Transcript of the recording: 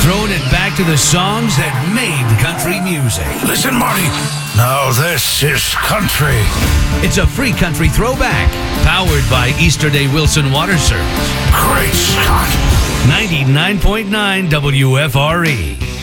Throwing it back to the songs that made country music. Listen, Marty. Now this is country. It's a free country throwback, powered by Easterday Wilson Water Service. Great Scott. 99.9 WFRE.